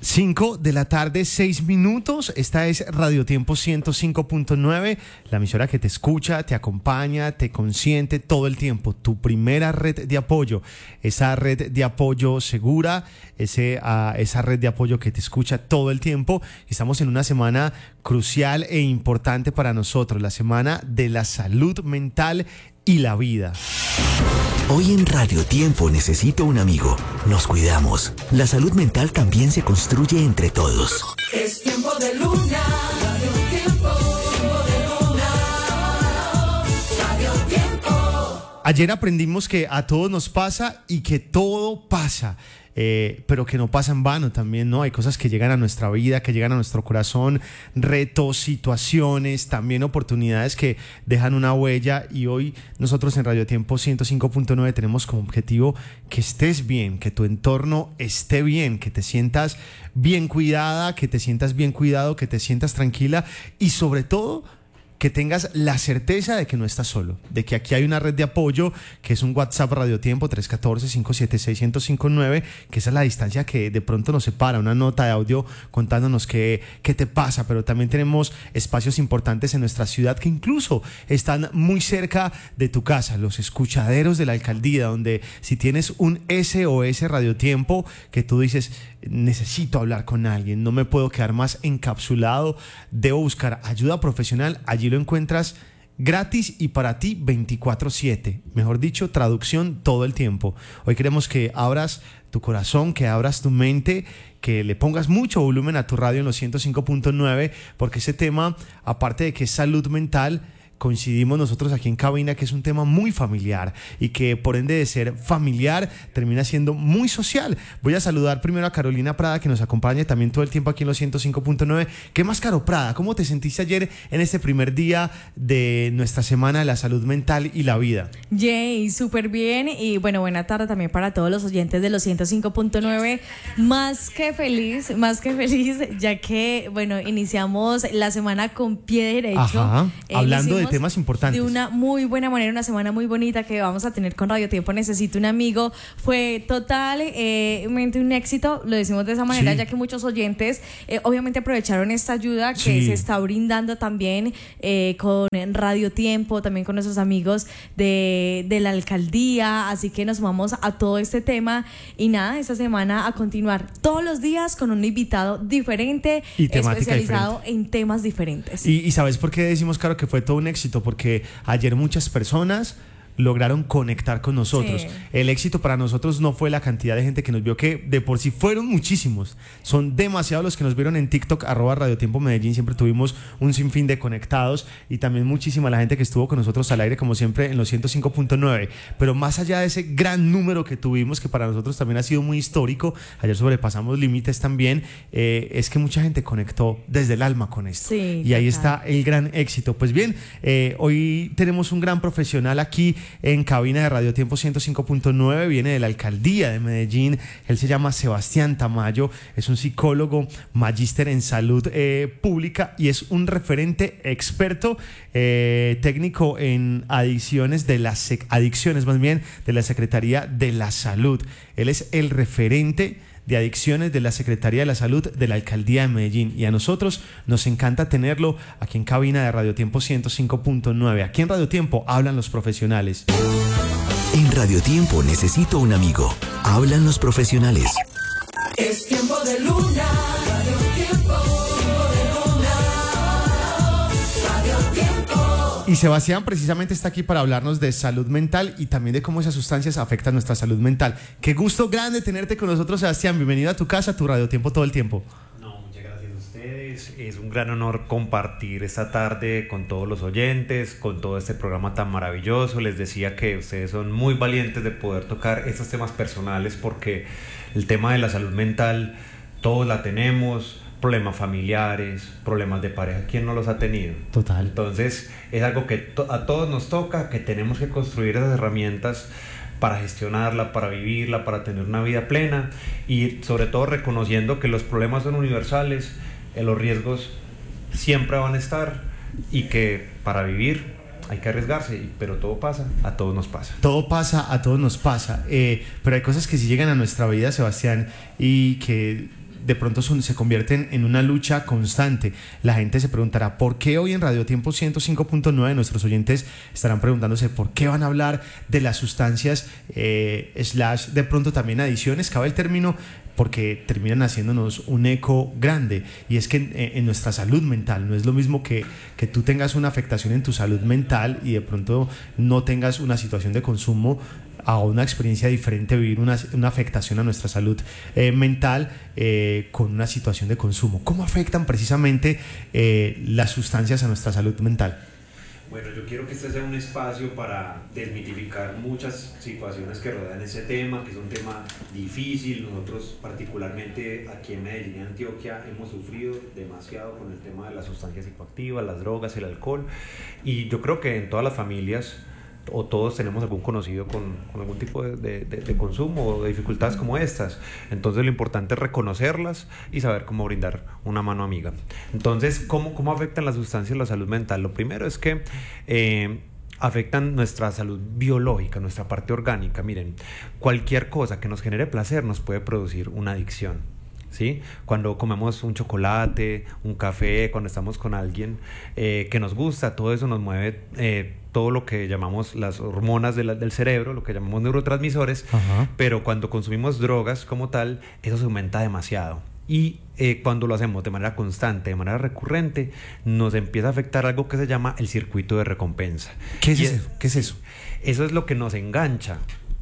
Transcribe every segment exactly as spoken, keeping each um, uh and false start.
cinco de la tarde, seis minutos. Esta es Radio Tiempo ciento cinco punto nueve, la emisora que te escucha, te acompaña, te consiente todo el tiempo. Tu primera red de apoyo, esa red de apoyo segura, ese, uh, esa red de apoyo que te escucha todo el tiempo. Estamos en una semana crucial e importante para nosotros, la semana de la salud mental y la vida. Hoy en Radio Tiempo necesito un amigo. Nos cuidamos. La salud mental también se construye entre todos. Es tiempo de Luna. Radio Tiempo. Tiempo de Luna. Radio Tiempo. Ayer aprendimos que a todos nos pasa y que todo pasa. Eh, pero que no pasa en vano también, ¿no? Hay cosas que llegan a nuestra vida, que llegan a nuestro corazón, retos, situaciones, también oportunidades que dejan una huella. Y hoy nosotros en Radio Tiempo ciento cinco punto nueve tenemos como objetivo que estés bien, que tu entorno esté bien, que te sientas bien cuidada, que te sientas bien cuidado, que te sientas tranquila y sobre todo que tengas la certeza de que no estás solo, de que aquí hay una red de apoyo, que es un WhatsApp Radio Tiempo tres uno cuatro, cinco siete seis, uno cero cinco nueve, que esa es la distancia que de pronto nos separa, una nota de audio contándonos qué, qué te pasa, pero también tenemos espacios importantes en nuestra ciudad que incluso están muy cerca de tu casa, los escuchaderos de la alcaldía, donde si tienes un S O S Radio Tiempo, que tú dices, necesito hablar con alguien, no me puedo quedar más encapsulado, debo buscar ayuda profesional, allí lo encuentras gratis y para ti veinticuatro siete, mejor dicho, traducción todo el tiempo. Hoy queremos que abras tu corazón, que abras tu mente, que le pongas mucho volumen a tu radio en los ciento cinco punto nueve, porque ese tema, aparte de que es salud mental, coincidimos nosotros aquí en cabina que es un tema muy familiar y que por ende de ser familiar termina siendo muy social. Voy a saludar primero a Carolina Prada, que nos acompaña también todo el tiempo aquí en los ciento cinco punto nueve. ¿Qué más, Caro Prada? ¿Cómo te sentiste ayer en este primer día de nuestra semana de la salud mental y la vida? Jay, súper bien y bueno, buena tarde también para todos los oyentes de los ciento cinco punto nueve. Más que feliz, más que feliz, ya que bueno, iniciamos la semana con pie derecho. Ajá, eh, hablando de temas importantes. De una muy buena manera, una semana muy bonita que vamos a tener con Radio Tiempo Necesito un Amigo. Fue totalmente eh, un éxito, lo decimos de esa manera, sí, ya que muchos oyentes eh, obviamente aprovecharon esta ayuda que sí se está brindando también eh, con Radio Tiempo, también con nuestros amigos de, de la alcaldía, así que nos vamos a todo este tema y nada, esta semana a continuar todos los días con un invitado diferente y especializado diferente en temas diferentes. Y, y ¿sabes por qué decimos, claro, que fue todo un éxito? Porque ayer muchas personas lograron conectar con nosotros. Sí. El éxito para nosotros no fue la cantidad de gente que nos vio, que de por sí fueron muchísimos. Son demasiados los que nos vieron en TikTok, arroba Radio Tiempo Medellín. Siempre tuvimos un sinfín de conectados y también muchísima la gente que estuvo con nosotros al aire, como siempre, en los ciento cinco punto nueve. Pero más allá de ese gran número que tuvimos, que para nosotros también ha sido muy histórico, ayer sobrepasamos límites también, eh, es que mucha gente conectó desde el alma con esto. Sí, y ahí está el gran éxito. Pues bien, eh, hoy tenemos un gran profesional aquí en cabina de Radio Tiempo ciento cinco punto nueve, viene de la alcaldía de Medellín. Él se llama Sebastián Tamayo, es un psicólogo, magíster en salud eh, pública y es un referente experto eh, técnico en adicciones de las adicciones más bien de la Secretaría de la Salud. Él es el referente de adicciones de la Secretaría de la Salud de la Alcaldía de Medellín y a nosotros nos encanta tenerlo aquí en cabina de Radio Tiempo ciento cinco punto nueve. Aquí en Radio Tiempo hablan los profesionales. En Radio Tiempo necesito un amigo. Hablan los profesionales. Es tiempo de Luna. Radio Tiempo. Tiempo de Luna. Radio Tiempo. Y Sebastián precisamente está aquí para hablarnos de salud mental y también de cómo esas sustancias afectan nuestra salud mental. Qué gusto grande tenerte con nosotros, Sebastián. Bienvenido a tu casa, a tu Radio Tiempo todo el tiempo. No, muchas gracias a ustedes. Es un gran honor compartir esta tarde con todos los oyentes, con todo este programa tan maravilloso. Les decía que ustedes son muy valientes de poder tocar estos temas personales porque el tema de la salud mental todos la tenemos. Problemas familiares, problemas de pareja, ¿quién no los ha tenido? Total. Entonces es algo que to- a todos nos toca, que tenemos que construir esas herramientas para gestionarla, para vivirla, para tener una vida plena y sobre todo reconociendo que los problemas son universales, eh, los riesgos siempre van a estar y que para vivir hay que arriesgarse, pero todo pasa, a todos nos pasa. Todo pasa, a todos nos pasa, eh, pero hay cosas que sí llegan a nuestra vida, Sebastián, y que de pronto son, se convierten en una lucha constante. La gente se preguntará, ¿por qué hoy en Radio Tiempo ciento cinco punto nueve nuestros oyentes estarán preguntándose por qué van a hablar de las sustancias eh, slash de pronto también adicciones? Cabe el término porque terminan haciéndonos un eco grande, y es que en, en nuestra salud mental no es lo mismo que, que tú tengas una afectación en tu salud mental y de pronto no tengas una situación de consumo, a una experiencia diferente vivir una, una afectación a nuestra salud eh, mental eh, con una situación de consumo. ¿Cómo afectan precisamente eh, las sustancias a nuestra salud mental? Bueno, yo quiero que este sea un espacio para desmitificar muchas situaciones que rodean ese tema, que es un tema difícil. Nosotros, particularmente aquí en Medellín y Antioquia, hemos sufrido demasiado con el tema de las sustancias psicoactivas, las drogas, el alcohol, y yo creo que en todas las familias o todos tenemos algún conocido con, con algún tipo de, de, de consumo o de dificultades como estas. Entonces lo importante es reconocerlas y saber cómo brindar una mano amiga. Entonces, ¿cómo, cómo afectan las sustancias la salud mental? Lo primero es que eh, afectan nuestra salud biológica, nuestra parte orgánica. Miren, cualquier cosa que nos genere placer nos puede producir una adicción. ¿Sí? Cuando comemos un chocolate, un café, cuando estamos con alguien eh, que nos gusta, todo eso nos mueve eh, todo lo que llamamos las hormonas de la, del cerebro, lo que llamamos neurotransmisores. Ajá. Pero cuando consumimos drogas como tal, eso se aumenta demasiado. Y eh, cuando lo hacemos de manera constante, de manera recurrente, nos empieza a afectar algo que se llama el circuito de recompensa. ¿Qué es, y eso? ¿Qué es eso? Eso es lo que nos engancha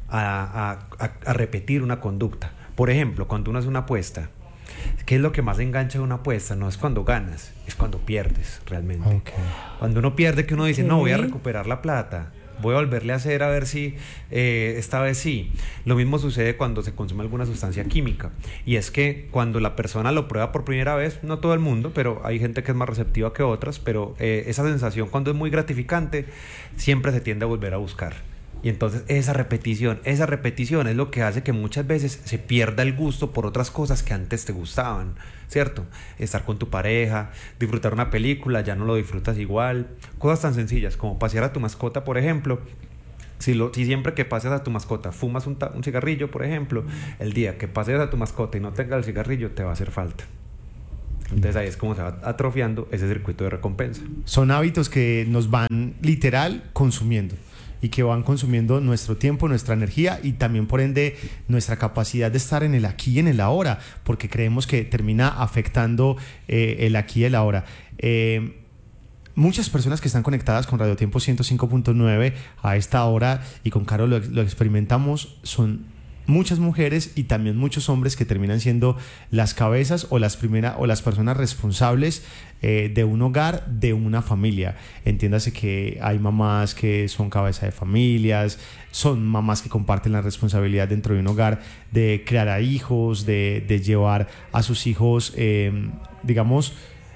a, a, a, a repetir una conducta. Por ejemplo, cuando uno hace una apuesta, ¿qué es lo que más engancha de una apuesta? No es cuando ganas, es cuando pierdes realmente. Okay. Cuando uno pierde, que uno dice, okay, no, voy a recuperar la plata, voy a volverle a hacer a ver si eh, esta vez sí. Lo mismo sucede cuando se consume alguna sustancia química, y es que cuando la persona lo prueba por primera vez, no todo el mundo, pero hay gente que es más receptiva que otras, pero eh, esa sensación, cuando es muy gratificante, siempre se tiende a volver a buscar. Y entonces esa repetición, esa repetición es lo que hace que muchas veces se pierda el gusto por otras cosas que antes te gustaban, ¿cierto? Estar con tu pareja, disfrutar una película, ya no lo disfrutas igual. Cosas tan sencillas como pasear a tu mascota, por ejemplo. Si, lo, si siempre que paseas a tu mascota fumas un, ta, un cigarrillo, por ejemplo, el día que paseas a tu mascota y no tengas el cigarrillo, te va a hacer falta. Entonces ahí es como se va atrofiando ese circuito de recompensa. Son hábitos que nos van literal consumiendo, y que van consumiendo nuestro tiempo, nuestra energía y también por ende nuestra capacidad de estar en el aquí y en el ahora, porque creemos que termina afectando eh, el aquí y el ahora. Eh, muchas personas que están conectadas con Radio Tiempo ciento cinco punto nueve a esta hora, y con Caro lo, lo experimentamos, son muchas mujeres y también muchos hombres que terminan siendo las cabezas o las primeras o las personas responsables eh, de un hogar, de una familia. Entiéndase que hay mamás que son cabeza de familias, son mamás que comparten la responsabilidad dentro de un hogar de crear a hijos, de, de llevar a sus hijos, eh, digamos,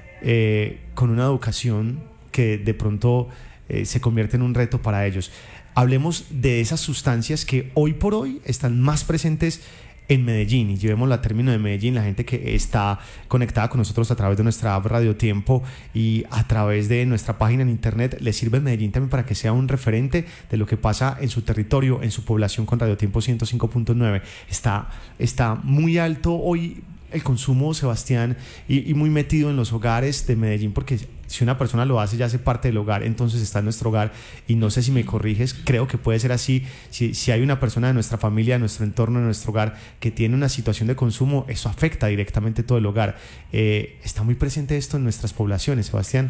eh, con una educación que de pronto eh, se convierte en un reto para ellos. Hablemos de esas sustancias que hoy por hoy están más presentes en Medellín, y llevémoslo a término de Medellín, la gente que está conectada con nosotros a través de nuestra app Radio Tiempo y a través de nuestra página en internet, le sirve Medellín también para que sea un referente de lo que pasa en su territorio, en su población con Radio Tiempo ciento cinco punto nueve. Está, está muy alto hoy el consumo, Sebastián, y, y muy metido en los hogares de Medellín, porque si una persona lo hace, ya hace parte del hogar, entonces está en nuestro hogar. Y no sé si me corriges, creo que puede ser así. Si, si hay una persona de nuestra familia, de nuestro entorno, de nuestro hogar, que tiene una situación de consumo, eso afecta directamente todo el hogar. Eh, ¿Está muy presente esto en nuestras poblaciones, Sebastián?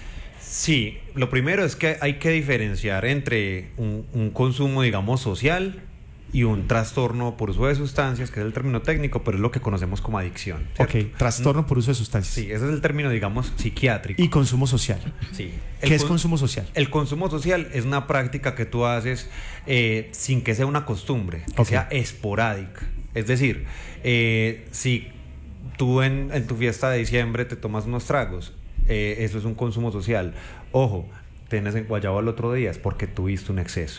Sí, lo primero es que hay que diferenciar entre un, un consumo, digamos, social y un trastorno por uso de sustancias, que es el término técnico, pero es lo que conocemos como adicción, ¿cierto? Ok, trastorno por uso de sustancias. Sí, ese es el término, digamos, psiquiátrico. Y consumo social. Sí. ¿Qué el es consumo social? El consumo social es una práctica que tú haces eh, sin que sea una costumbre, que okay. sea esporádica. Es decir, eh, si tú en, en tu fiesta de diciembre te tomas unos tragos, eh, eso es un consumo social. Ojo, tienes en guayabo al otro día, es porque tuviste un exceso.